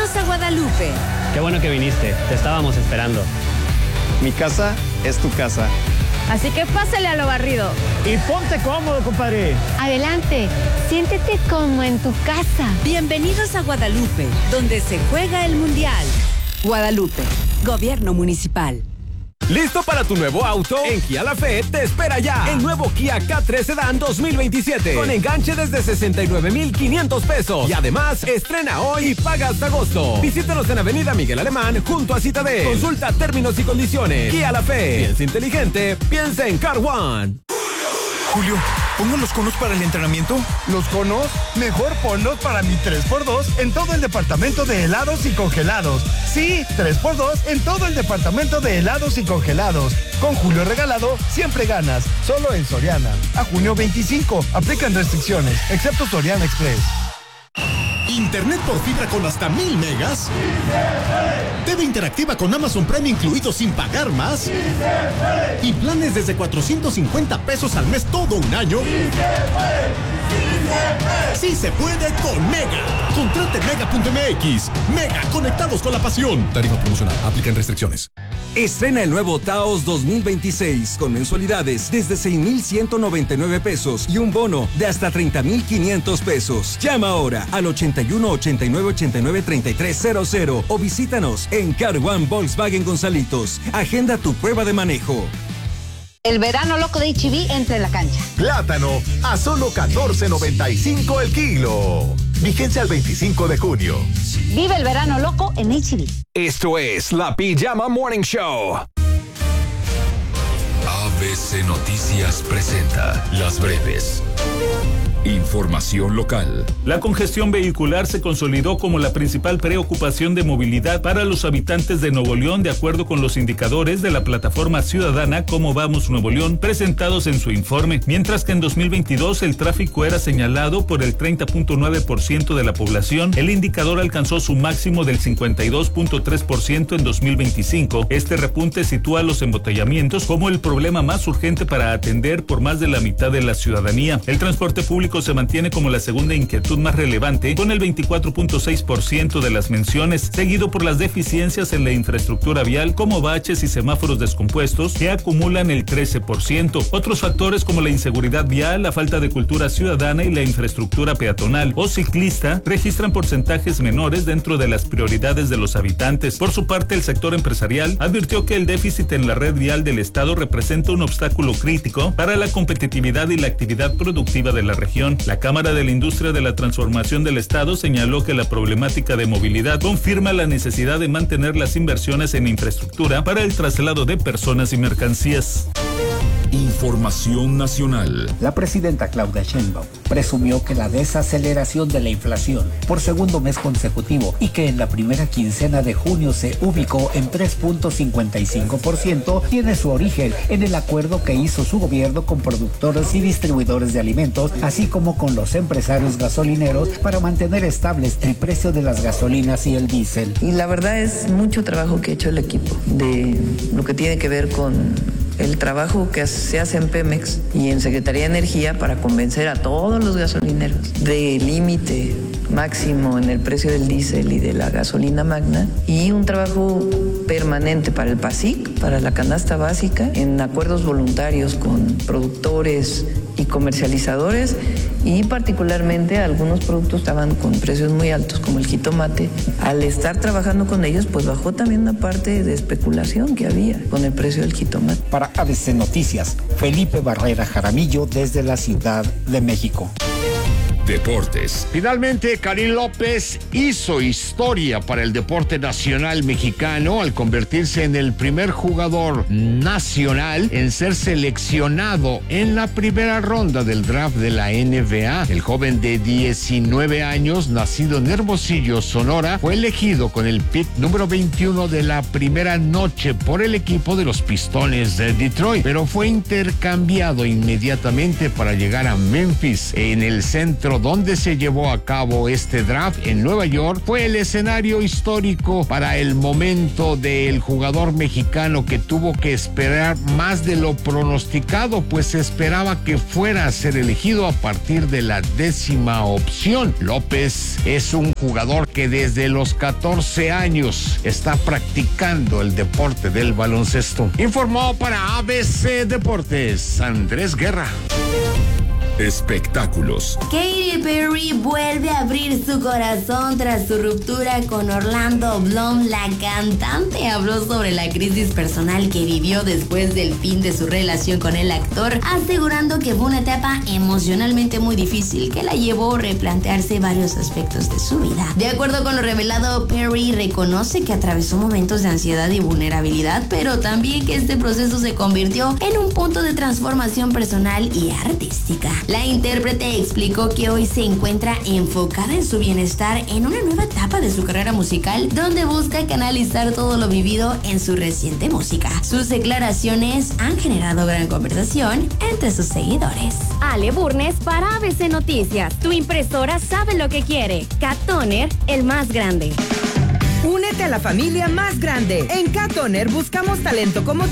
Bienvenidos a Guadalupe. Qué bueno que viniste, te estábamos esperando. Mi casa es tu casa. Así que pásale a lo barrido. Y ponte cómodo, compadre. Adelante, siéntete como en tu casa. Bienvenidos a Guadalupe, donde se juega el Mundial. Guadalupe, Gobierno Municipal. ¿Listo para tu nuevo auto? En Kia La Fe te espera ya el nuevo Kia K3 Sedan 2027 con enganche desde 69,500 pesos y además estrena hoy y paga hasta agosto. Visítanos en Avenida Miguel Alemán junto a Citadel. Consulta términos y condiciones. Kia La Fe, piensa inteligente, piensa en Car One. Julio, ¿pongo los conos para el entrenamiento? ¿Los conos? Mejor ponlos para mi 3x2 en todo el departamento de helados y congelados. Sí, 3x2 en todo el departamento de helados y congelados. Con Julio regalado, siempre ganas. Solo en Soriana. A junio 25. Aplican restricciones, excepto Soriana Express. ¿Internet por fibra con hasta 1000 megas? ¿TV interactiva con Amazon Prime incluido sin pagar más? ¿Y planes desde 450 pesos al mes todo un año? ¡Sí se puede con Mega! Contrate Mega.mx. Mega, conectados con la pasión. Tarifa promocional, aplican restricciones. Estrena el nuevo Taos 2026 con mensualidades desde 6,199 pesos y un bono de hasta 30,500 pesos. Llama ahora al 81 89 89 3300 o visítanos en Car One Volkswagen Gonzalitos. Agenda tu prueba de manejo. El verano loco de H-E-B entra en la cancha. Plátano a solo $14.95 el kilo. Vigencia al 25 de junio. Vive el verano loco en H-E-B. Esto es la Pijama Morning Show. ABC Noticias presenta Las Breves. Información local. La congestión vehicular se consolidó como la principal preocupación de movilidad para los habitantes de Nuevo León, de acuerdo con los indicadores de la plataforma ciudadana Cómo Vamos Nuevo León, presentados en su informe. Mientras que en 2022 el tráfico era señalado por el 30,9% de la población, el indicador alcanzó su máximo del 52,3% en 2025. Este repunte sitúa los embotellamientos como el problema más urgente para atender por más de la mitad de la ciudadanía. El transporte público se mantiene como la segunda inquietud más relevante, con el 24,6% de las menciones, seguido por las deficiencias en la infraestructura vial como baches y semáforos descompuestos, que acumulan el 13%. Otros factores como la inseguridad vial, la falta de cultura ciudadana y la infraestructura peatonal o ciclista registran porcentajes menores dentro de las prioridades de los habitantes. Por su parte, el sector empresarial advirtió que el déficit en la red vial del estado representa un obstáculo crítico para la competitividad y la actividad productiva de la región. La Cámara de la Industria de la Transformación del Estado señaló que la problemática de movilidad confirma la necesidad de mantener las inversiones en infraestructura para el traslado de personas y mercancías. Información nacional. La presidenta Claudia Sheinbaum presumió que la desaceleración de la inflación por segundo mes consecutivo y que en la primera quincena de junio se ubicó en 3,55% tiene su origen en el acuerdo que hizo su gobierno con productores y distribuidores de alimentos, así como con los empresarios gasolineros para mantener estables el precio de las gasolinas y el diésel. Y la verdad es mucho trabajo que ha hecho el equipo de lo que tiene que ver con el trabajo que se hace en Pemex y en Secretaría de Energía para convencer a todos los gasolineros del límite máximo en el precio del diésel y de la gasolina magna, y un trabajo permanente para el PASIC, para la canasta básica, en acuerdos voluntarios con productores y comercializadores, y particularmente algunos productos estaban con precios muy altos como el jitomate. Al estar trabajando con ellos, pues bajó también una parte de especulación que había con el precio del jitomate. Para ABC Noticias, Felipe Barrera Jaramillo desde la Ciudad de México. Deportes. Finalmente, Karim López hizo historia para el deporte nacional mexicano al convertirse en el primer jugador nacional en ser seleccionado en la primera ronda del draft de la NBA. El joven de 19 años, nacido en Hermosillo, Sonora, fue elegido con el pick número 21 de la primera noche por el equipo de los Pistones de Detroit, pero fue intercambiado inmediatamente para llegar a Memphis, en el centro centro donde se llevó a cabo este draft en Nueva York fue el escenario histórico para el momento del jugador mexicano que tuvo que esperar más de lo pronosticado, pues se esperaba que fuera a ser elegido a partir de la 10ª opción. López es un jugador que desde los 14 años está practicando el deporte del baloncesto. Informó para ABC Deportes Andrés Guerra. Espectáculos. Katy Perry vuelve a abrir su corazón tras su ruptura con Orlando Bloom. La cantante habló sobre la crisis personal que vivió después del fin de su relación con el actor, asegurando que fue una etapa emocionalmente muy difícil que la llevó a replantearse varios aspectos de su vida. De acuerdo con lo revelado, Perry reconoce que atravesó momentos de ansiedad y vulnerabilidad, pero también que este proceso se convirtió en un punto de transformación personal y artística. La intérprete explicó que hoy se encuentra enfocada en su bienestar en una nueva etapa de su carrera musical, donde busca canalizar todo lo vivido en su reciente música. Sus declaraciones han generado gran conversación entre sus seguidores. Ale Burnes para ABC Noticias. Tu impresora sabe lo que quiere. Cat Toner, el más grande. Únete a la familia más grande. En Cat Toner buscamos talento como